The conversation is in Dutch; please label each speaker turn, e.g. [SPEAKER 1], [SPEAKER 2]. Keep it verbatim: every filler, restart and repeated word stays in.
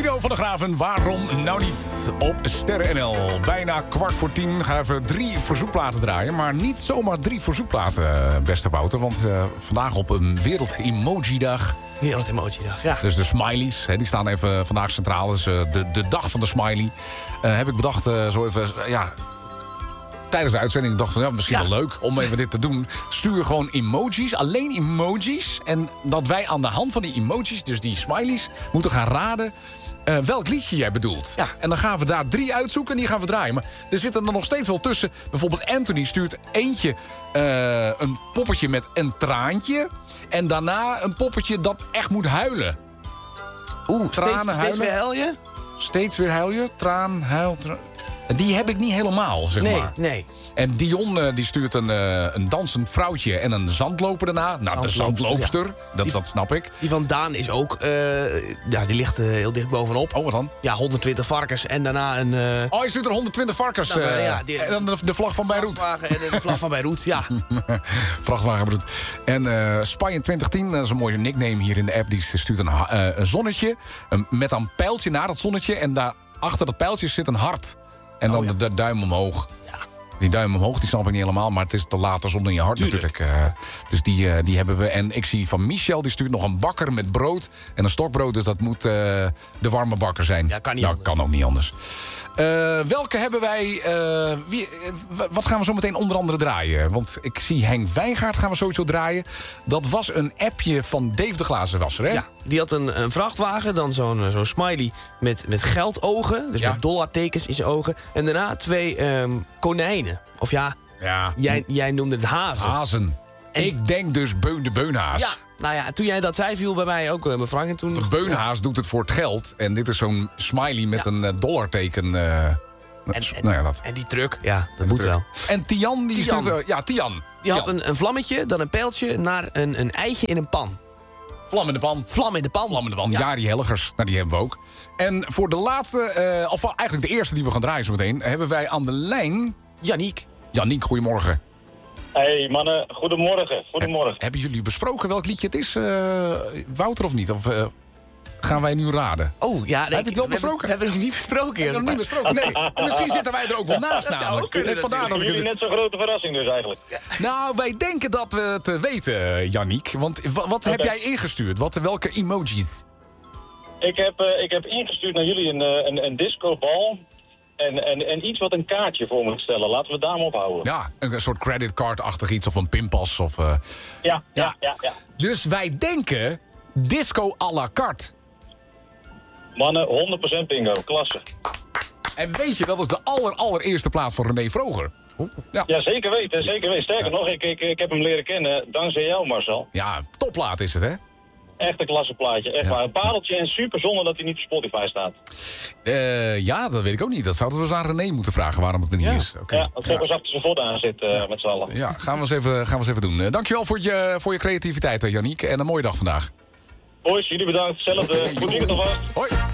[SPEAKER 1] Gio van der Graven, waarom nou niet? Op Sterren N L. Bijna kwart voor tien gaan we drie verzoekplaten draaien. Maar niet zomaar drie verzoekplaten, beste Wouter. Want uh, vandaag op een Wereld-Emoji-dag.
[SPEAKER 2] Wereld-Emoji-dag, ja.
[SPEAKER 1] Dus de smileys, hè, die staan even vandaag centraal. Dus uh, de, de dag van de smiley. Uh, heb ik bedacht, uh, zo even... Uh, ja, tijdens de uitzending dacht ik van, ja, misschien
[SPEAKER 2] ja.
[SPEAKER 1] wel leuk om even dit te doen. Stuur gewoon emojis, alleen emojis. En dat wij aan de hand van die emojis, dus die smileys, moeten gaan raden uh, welk liedje jij bedoelt. Ja. En dan gaan we daar drie uitzoeken en die gaan we draaien. Maar er zitten er nog steeds wel tussen. Bijvoorbeeld Anthony stuurt eentje uh, een poppetje met een traantje. En daarna een poppetje dat echt moet huilen.
[SPEAKER 2] Oeh,
[SPEAKER 1] tranen,
[SPEAKER 2] steeds,
[SPEAKER 1] huilen.
[SPEAKER 2] steeds weer huil je?
[SPEAKER 1] Steeds weer huil je, traan, huil, traan. Die heb ik niet helemaal, zeg
[SPEAKER 2] nee,
[SPEAKER 1] maar.
[SPEAKER 2] Nee,
[SPEAKER 1] En Dion uh, die stuurt een, uh, een dansend vrouwtje en een zandloper daarna. Nou, de zandloopster, ja. dat,
[SPEAKER 2] die,
[SPEAKER 1] dat snap ik.
[SPEAKER 2] Die van Daan is ook, uh, ja, die ligt uh, heel dicht bovenop.
[SPEAKER 1] Oh, wat dan?
[SPEAKER 2] Ja, honderdtwintig varkens en daarna een... Uh...
[SPEAKER 1] Oh, je stuurt er honderdtwintig varkens.
[SPEAKER 2] Nou, uh, ja,
[SPEAKER 1] die, en dan de, de vlag van Beirut.
[SPEAKER 2] Vrachtwagen en de vlag van Beirut, ja.
[SPEAKER 1] Vrachtwagen Beirut. En uh, Spanje twintig tien, dat is een mooie nickname hier in de app. Die stuurt een, uh, een zonnetje um, met een pijltje naar dat zonnetje. En daar achter dat pijltje zit een hart. En dan oh, ja. de, de duim omhoog. Ja. Die duim omhoog, die snap ik niet helemaal. Maar het is te later zonder in je hart Tuurlijk. natuurlijk. Uh, dus die, uh, die hebben we. En ik zie van Michel, die stuurt nog een bakker met brood. En een stokbrood, dus dat moet uh, de warme bakker zijn.
[SPEAKER 2] Ja, kan niet
[SPEAKER 1] nou,
[SPEAKER 2] anders.
[SPEAKER 1] kan ook niet anders. Uh, welke hebben wij... Uh, wie, uh, wat gaan we zo meteen onder andere draaien? Want ik zie Henk Wijngaard gaan we sowieso draaien. Dat was een appje van Dave de Glazenwasser, hè?
[SPEAKER 2] Ja, die had een, een vrachtwagen, dan zo'n zo'n smiley met, met geldogen. Dus ja. met dollartekens in zijn ogen. En daarna twee um, konijnen. Of ja,
[SPEAKER 1] ja.
[SPEAKER 2] Jij, jij noemde het hazen.
[SPEAKER 1] Hazen. En ik denk dus Beun de Beunhaas.
[SPEAKER 2] Ja, nou ja, toen jij dat zei, viel bij mij ook uh, mijn Frank. En toen...
[SPEAKER 1] De Beunhaas ja. doet het voor het geld. En dit is zo'n smiley met ja. een uh, dollarteken. Uh,
[SPEAKER 2] en, en,
[SPEAKER 1] nou ja, dat.
[SPEAKER 2] en die truck, ja, dat moet
[SPEAKER 1] truck.
[SPEAKER 2] wel.
[SPEAKER 1] En Tian, die
[SPEAKER 2] Tian.
[SPEAKER 1] stuurt... Uh, ja, Tian.
[SPEAKER 2] Die
[SPEAKER 1] Tian.
[SPEAKER 2] had een, een vlammetje, dan een pijltje naar een, een eitje in een pan.
[SPEAKER 1] Vlam in de pan.
[SPEAKER 2] Vlam in de pan.
[SPEAKER 1] Vlam in de pan. Ja, Jari Helligers. Nou, die hebben we ook. En voor de laatste, uh, of eigenlijk de eerste die we gaan draaien zo meteen, hebben wij aan de lijn...
[SPEAKER 2] Yannick.
[SPEAKER 1] Yannick, goedemorgen.
[SPEAKER 3] Hey mannen, goedemorgen. Goedemorgen.
[SPEAKER 1] He, hebben jullie besproken welk liedje het is, uh, Wouter, of niet? Of uh, gaan wij nu raden?
[SPEAKER 2] Oh, ja. Nee,
[SPEAKER 1] heb je het wel besproken?
[SPEAKER 2] We hebben het nog niet besproken.
[SPEAKER 1] We hebben het nog niet besproken, nee. En misschien zitten wij er ook wel naast
[SPEAKER 2] dat
[SPEAKER 1] namelijk.
[SPEAKER 2] Ook kunnen,
[SPEAKER 1] nee, vandaar dat
[SPEAKER 3] jullie net zo'n grote verrassing dus eigenlijk. Ja.
[SPEAKER 1] Nou, wij denken dat we het weten, Yannick. Want wat, wat okay. heb jij ingestuurd? Wat, welke emojis?
[SPEAKER 3] Ik heb, uh, ik heb ingestuurd naar jullie een, een, een discobal... En, en, en iets wat een kaartje voor moet stellen. Laten we het daarom ophouden.
[SPEAKER 1] Ja, een soort creditcard-achtig iets of een pinpas. Of, uh...
[SPEAKER 3] ja, ja, ja, ja.
[SPEAKER 1] Dus wij denken disco à la carte.
[SPEAKER 3] Mannen, honderd procent bingo. Klasse.
[SPEAKER 1] En weet je, dat was de aller, allereerste plaat van René Vroger.
[SPEAKER 3] Ja. ja, zeker weten. Zeker weten. Sterker ja. nog, ik, ik, ik heb hem leren kennen dankzij jou, Marcel.
[SPEAKER 1] Ja, topplaat is het, hè?
[SPEAKER 3] Echt een klasse plaatje, echt ja. waar. Een pareltje en super zonde dat hij niet op Spotify staat.
[SPEAKER 1] Uh, ja, dat weet ik ook niet. Dat zouden we eens aan René moeten vragen waarom het er niet
[SPEAKER 3] ja.
[SPEAKER 1] is. Okay.
[SPEAKER 3] Ja, dat zou eens achter zijn voet aan zit uh, met z'n allen.
[SPEAKER 1] Ja, gaan we eens even, gaan we eens even doen. Uh, dankjewel voor je, voor je creativiteit, Yannick. En een mooie dag vandaag.
[SPEAKER 3] Boys, jullie bedankt. Hetzelfde. Goed weekend alvast.
[SPEAKER 1] Hoi.